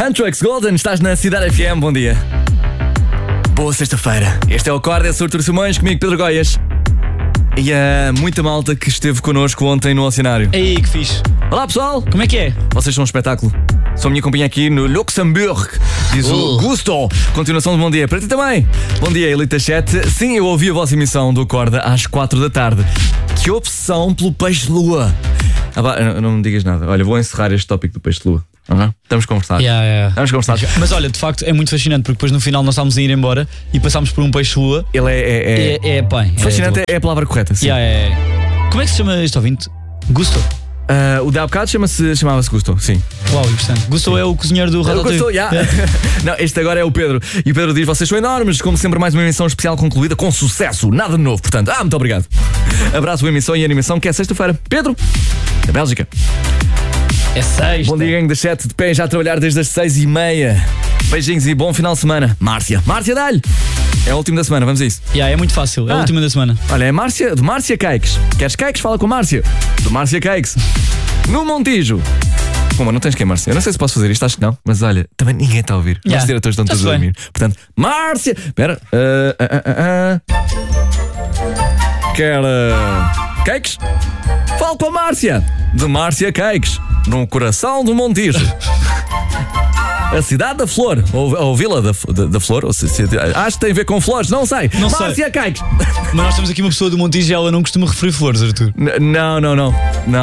Huntrix Golden, estás na Cidade FM, bom dia. Boa sexta-feira. Este é o Acorda, sou Artur Simões, comigo Pedro Goias. E há muita malta que esteve connosco ontem no Oceanário. Ei, que fixe. Olá pessoal. Como é que é? Vocês são um espetáculo. São a minha companhia aqui no Luxemburgo. Diz o Gusto. Continuação de bom dia para ti também. Bom dia, Elita 7. Sim, eu ouvi a vossa emissão do Acorda às 4 da tarde. Que obsessão pelo peixe-lua. Não me digas nada. Olha, vou encerrar este tópico do peixe-lua. Estamos conversados. Estamos conversados. Mas olha, de facto é muito fascinante, porque depois no final nós estávamos a ir embora e passámos por um peixe-lua. Ele é fascinante, é a palavra correta. Sim. Como é que se chama este ouvinte? Gusto? O de há bocado chamava-se Gusto, sim. Uau, interessante. Gusto é o cozinheiro do Ratatouille. Gusto, Não, este agora é o Pedro. E o Pedro diz: vocês são enormes, como sempre, mais uma emissão especial concluída com sucesso, nada de novo. Portanto, muito obrigado. Abraço, emissão e animação, que é sexta-feira. Pedro, da Bélgica. É sexta. Bom dia, gangue das 7, de pé já a trabalhar desde as 6h30. Beijinhos e bom final de semana. Márcia, dá-lhe. É o último da semana, vamos a isso. É muito fácil, é o último da semana. Olha, é Márcia, de Márcia Cakes. Queres cakes? Fala com a Márcia. De Márcia Cakes. No Montijo. Pô, mas não tens que, Márcia? Eu não sei se posso fazer isto, acho que não. Mas olha, também ninguém está a ouvir. Os diretores estão todos a dormir. Portanto, Márcia. Espera. Quer cakes? Fala com a Márcia. De Márcia Cakes. No coração do Montijo. A cidade da flor, ou vila da flor, acho que tem a ver com flores, não sei. Márcia Cakes. Mas nós temos aqui uma pessoa do Montijo e ela não costuma referir flores, Artur. Não.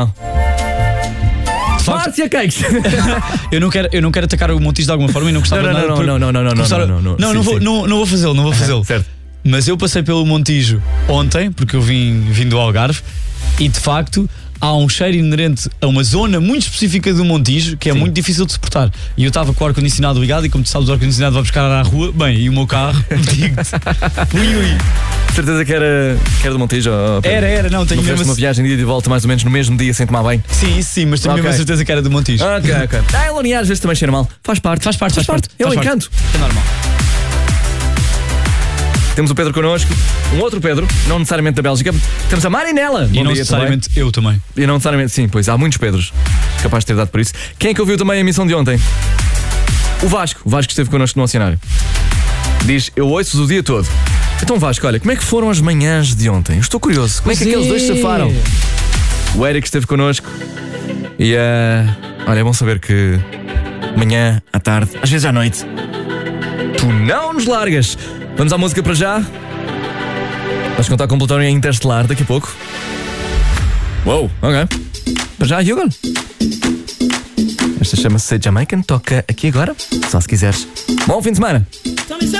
Márcia Cakes. Eu não quero atacar o Montijo de alguma forma e não gostava nada. Não vou fazê-lo. Certo. Mas eu passei pelo Montijo ontem, porque eu vim do Algarve, e de facto há um cheiro inerente a uma zona muito específica do Montijo que é muito difícil de suportar. E eu estava com o ar-condicionado ligado, e como tu sabes, o ar-condicionado vai buscar à rua. Bem, e o meu carro, digo-te. Ui. Certeza que era do Montijo? Era, não, tenho mesmo uma viagem de ida e volta mais ou menos no mesmo dia sem tomar banho? Sim, mas tenho mesmo a certeza que era do Montijo. Ok. A Loniar às vezes também cheira mal. Faz parte. É um encanto. É normal. Temos o Pedro connosco, um outro Pedro, não necessariamente da Bélgica. Temos a Marinela. E não necessariamente eu também. E não necessariamente, sim, pois há muitos Pedros capazes de ter dado por isso. Quem é que ouviu também a emissão de ontem? O Vasco esteve connosco no Oceanário. Diz: eu ouço-vos o dia todo. Então Vasco, olha, como é que foram as manhãs de ontem? Eu estou curioso, como é que aqueles dois se safaram? O Eric esteve connosco. E olha, é bom saber que manhã, à tarde, às vezes à noite, tu não nos largas. Vamos à música para já. Vamos contar com o Plutónio Interestelar daqui a pouco. Uou, ok. Para já, Hugo. Esta chama-se Jamaican. Toca aqui agora, só se quiseres. Bom fim de semana.